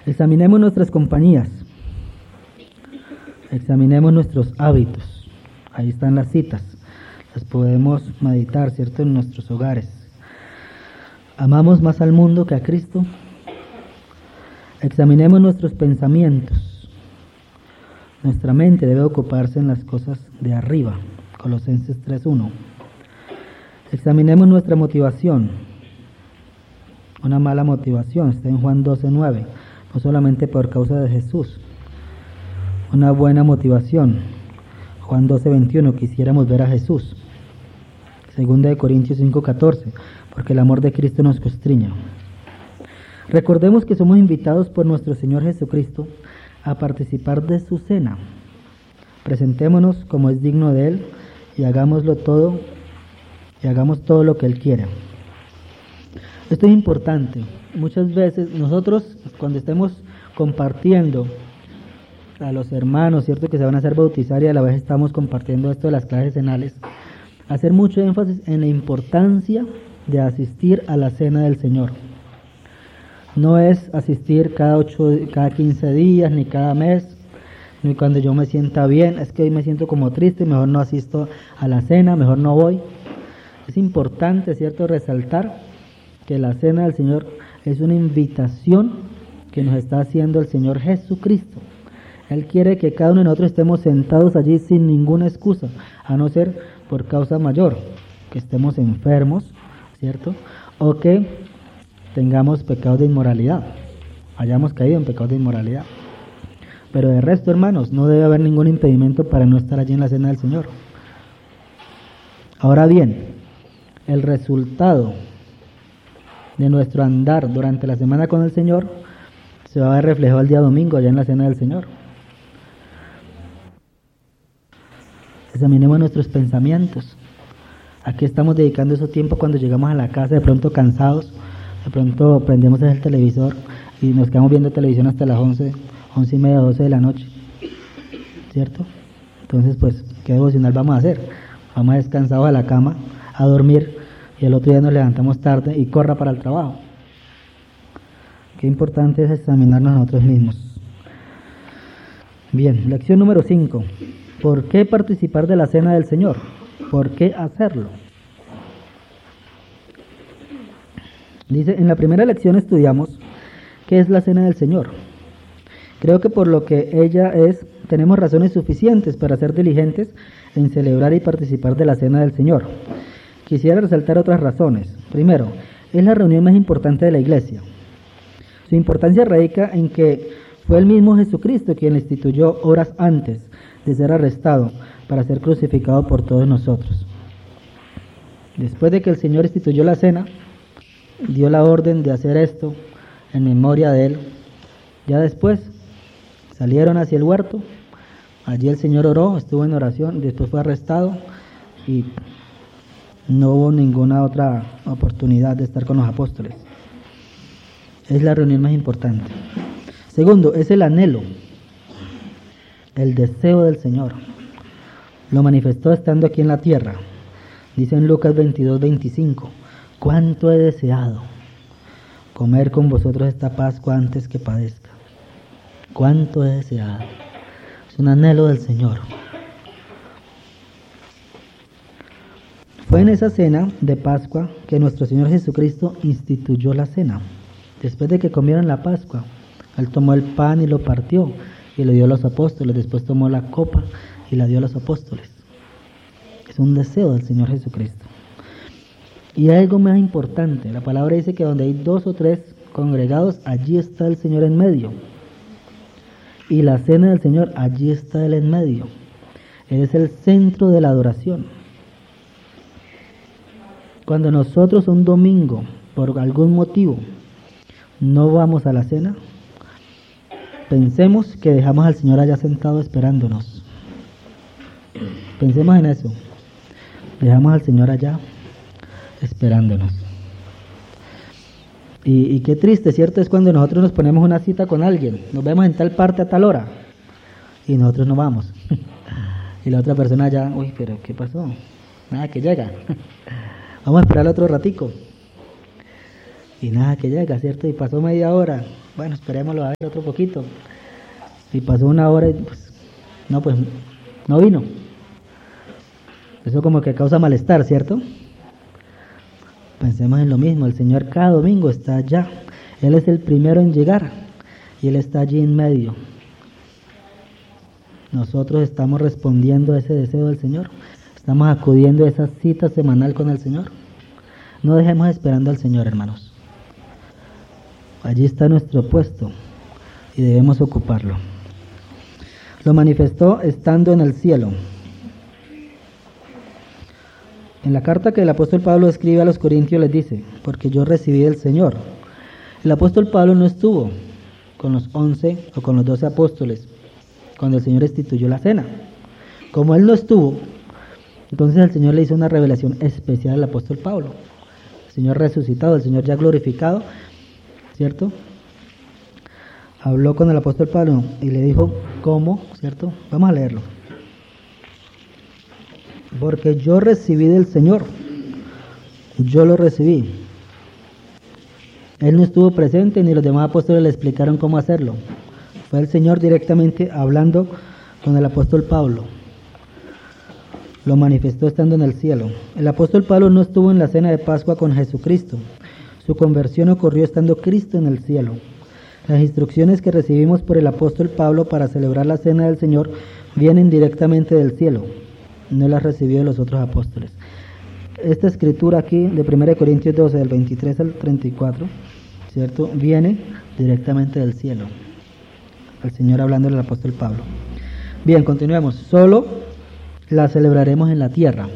Examinemos nuestras compañías, examinemos nuestros hábitos. Ahí están las citas, las podemos meditar, ¿cierto?, en nuestros hogares. ¿Amamos más al mundo que a Cristo? Examinemos nuestros pensamientos. Nuestra mente debe ocuparse en las cosas de arriba. Colosenses 3:1. Examinemos nuestra motivación. Una mala motivación está en Juan 12:9. No solamente por causa de Jesús. Una buena motivación. Juan 12:21. Quisiéramos ver a Jesús. Segunda de Corintios 5:14. Porque el amor de Cristo nos constriña. Recordemos que somos invitados por nuestro Señor Jesucristo a participar de su cena. Presentémonos como es digno de Él y hagamos todo lo que Él quiere. Esto es importante. Muchas veces nosotros, cuando estemos compartiendo a los hermanos, ¿cierto?, que se van a hacer bautizar, y a la vez estamos compartiendo esto de las clases cenales, hacer mucho énfasis en la importancia de asistir a la cena del Señor. No es asistir cada 15 días, ni cada mes, ni cuando yo me sienta bien. Es que hoy me siento como triste, mejor no asisto a la cena, mejor no voy. Es importante, ¿cierto?, resaltar que la cena del Señor es una invitación que nos está haciendo el Señor Jesucristo. Él quiere que cada uno de nosotros estemos sentados allí sin ninguna excusa, a no ser por causa mayor, que estemos enfermos, ¿cierto?, o que tengamos pecados de inmoralidad, hayamos caído en pecados de inmoralidad. Pero de resto, hermanos, no debe haber ningún impedimento para no estar allí en la cena del Señor. Ahora bien, el resultado de nuestro andar durante la semana con el Señor se va a ver reflejado el día domingo allá en la cena del Señor. Examinemos nuestros pensamientos. ¿A qué estamos dedicando ese tiempo cuando llegamos a la casa de pronto cansados? De pronto prendemos el televisor y nos quedamos viendo televisión hasta las 11:30, 12 de la noche, ¿cierto? Entonces, pues, ¿qué devocional vamos a hacer? Vamos descansados a la cama, a dormir, y el otro día nos levantamos tarde y corra para el trabajo. Qué importante es examinarnos a nosotros mismos. Bien, lección número 5. ¿Por qué participar de la cena del Señor? ¿Por qué hacerlo? Dice, en la primera lección estudiamos qué es la cena del Señor. Creo que por lo que ella es, tenemos razones suficientes para ser diligentes en celebrar y participar de la cena del Señor. Quisiera resaltar otras razones. Primero, es la reunión más importante de la iglesia. Su importancia radica en que fue el mismo Jesucristo quien la instituyó horas antes de ser arrestado para ser crucificado por todos nosotros. Después de que el Señor instituyó la cena, dio la orden de hacer esto en memoria de Él. Ya después salieron hacia el huerto, allí el Señor oró, estuvo en oración, después fue arrestado y no hubo ninguna otra oportunidad de estar con los apóstoles. Es la reunión más importante. Segundo, es el anhelo, el deseo del Señor. Lo manifestó estando aquí en la tierra. Dice en Lucas 22:25, cuánto he deseado comer con vosotros esta Pascua antes que padezca. Cuánto he deseado. Es un anhelo del Señor. Fue en esa cena de Pascua que nuestro Señor Jesucristo instituyó la cena. Después de que comieron la Pascua, Él tomó el pan y lo partió y lo dio a los apóstoles. Después tomó la copa y la dio a los apóstoles. Es un deseo del Señor Jesucristo. Y hay algo más importante. La palabra dice que donde hay 2 o 3 congregados, allí está el Señor en medio. Y la cena del Señor, allí está Él en medio. Él es el centro de la adoración. Cuando nosotros un domingo, por algún motivo, no vamos a la cena, pensemos que dejamos al Señor allá sentado esperándonos. Pensemos en eso. Dejamos al Señor allá esperándonos. Y qué triste, ¿cierto? Es cuando nosotros nos ponemos una cita con alguien. Nos vemos en tal parte a tal hora. Y nosotros no vamos. Y la otra persona ya, uy, pero ¿qué pasó? Nada que llega. Vamos a esperar otro ratico. Y nada que llega, ¿cierto? Y pasó media hora. bueno, esperémoslo a ver otro poquito. Y pasó una hora y pues no vino. Eso como que causa malestar, ¿cierto? Pensemos en lo mismo, el Señor cada domingo está allá. Él es el primero en llegar y Él está allí en medio. Nosotros estamos respondiendo a ese deseo del Señor. Estamos acudiendo a esa cita semanal con el Señor. No dejemos esperando al Señor, hermanos. Allí está nuestro puesto y debemos ocuparlo. Lo manifestó estando en el cielo. En la carta que el apóstol Pablo escribe a los Corintios les dice, porque yo recibí del Señor. El apóstol Pablo no estuvo con los 11 o con los 12 apóstoles cuando el Señor instituyó la cena. Como él no estuvo, entonces el Señor le hizo una revelación especial al apóstol Pablo. El Señor resucitado, el Señor ya glorificado, ¿cierto? Habló con el apóstol Pablo y le dijo, ¿cómo? ¿Cierto? Vamos a leerlo. Porque yo recibí del Señor, yo lo recibí. Él no estuvo presente ni los demás apóstoles le explicaron cómo hacerlo. Fue el Señor directamente hablando con el apóstol Pablo. Lo manifestó estando en el cielo. El apóstol Pablo no estuvo en la cena de Pascua con Jesucristo. Su conversión ocurrió estando Cristo en el cielo. Las instrucciones que recibimos por el apóstol Pablo para celebrar la cena del Señor vienen directamente del cielo. No las recibió de los otros apóstoles. Esta escritura aquí de 1 Corintios 12, del 23 al 34, ¿cierto? Viene directamente del cielo. El Señor hablando al apóstol Pablo. Bien, continuemos. Solo la celebraremos en la tierra.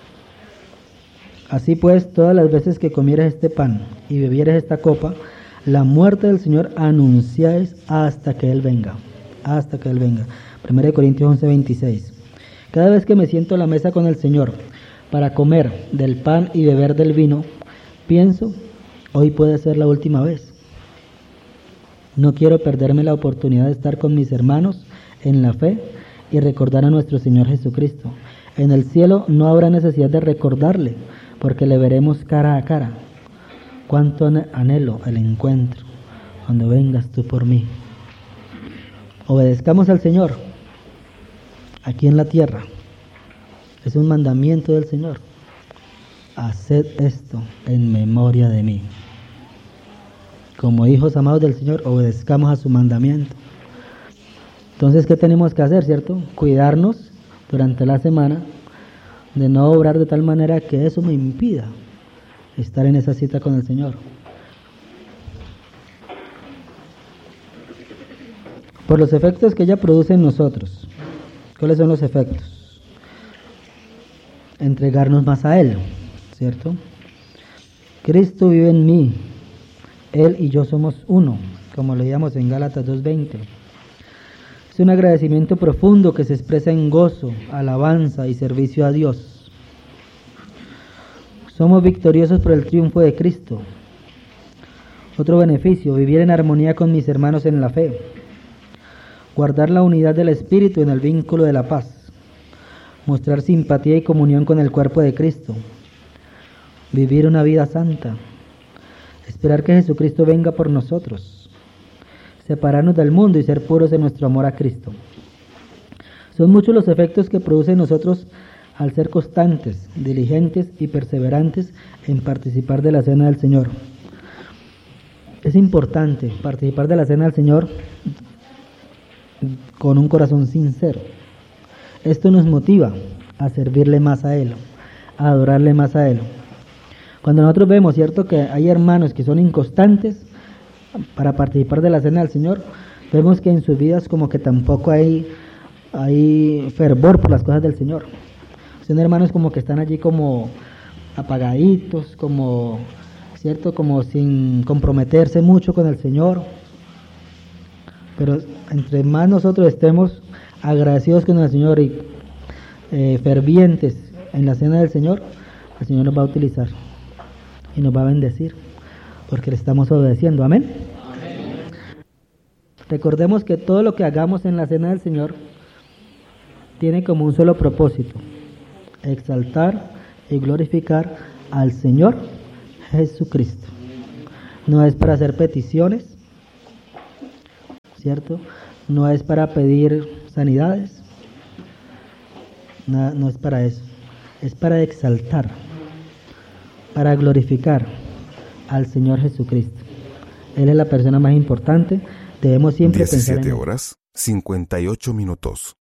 Así pues, todas las veces que comieres este pan y bebieres esta copa, la muerte del Señor anunciáis hasta que Él venga. Hasta que Él venga. 1 Corintios 11, 26. Cada vez que me siento a la mesa con el Señor para comer del pan y beber del vino, pienso, hoy puede ser la última vez. No quiero perderme la oportunidad de estar con mis hermanos en la fe y recordar a nuestro Señor Jesucristo. En el cielo no habrá necesidad de recordarle, porque le veremos cara a cara. Cuánto anhelo el encuentro cuando vengas tú por mí. Obedezcamos al Señor aquí en la tierra. Es un mandamiento del Señor. Haced esto en memoria de mí. Como hijos amados del Señor, obedezcamos a su mandamiento. Entonces, ¿qué tenemos que hacer, cierto? Cuidarnos durante la semana de no obrar de tal manera que eso me impida estar en esa cita con el Señor. Por los efectos que ella produce en nosotros. ¿Cuáles son los efectos? Entregarnos más a Él, ¿cierto? Cristo vive en mí. Él y yo somos uno, como leíamos en Gálatas 2:20. Es un agradecimiento profundo que se expresa en gozo, alabanza y servicio a Dios. Somos victoriosos por el triunfo de Cristo. Otro beneficio, vivir en armonía con mis hermanos en la fe. Guardar la unidad del Espíritu en el vínculo de la paz. Mostrar simpatía y comunión con el cuerpo de Cristo. Vivir una vida santa. Esperar que Jesucristo venga por nosotros. Separarnos del mundo y ser puros en nuestro amor a Cristo. Son muchos los efectos que produce en nosotros al ser constantes, diligentes y perseverantes en participar de la cena del Señor. Es importante participar de la cena del Señor con un corazón sincero. Esto nos motiva a servirle más a Él, a adorarle más a Él. Cuando nosotros vemos, ¿cierto?, que hay hermanos que son inconstantes para participar de la cena del Señor, vemos que en sus vidas como que tampoco hay fervor por las cosas del Señor. Son hermanos como que están allí como apagaditos, como, ¿cierto?, como sin comprometerse mucho con el Señor. Pero entre más nosotros estemos agradecidos con el Señor y fervientes en la cena del Señor, el Señor nos va a utilizar y nos va a bendecir porque le estamos obedeciendo. Amén. Amén. Recordemos que todo lo que hagamos en la cena del Señor tiene como un solo propósito: exaltar y glorificar al Señor Jesucristo. No es para hacer peticiones, ¿cierto? No es para pedir sanidades, no es para eso, es para exaltar, para glorificar al Señor Jesucristo. Él es la persona más importante, debemos siempre pensar en Él. 17 horas, 58 minutos.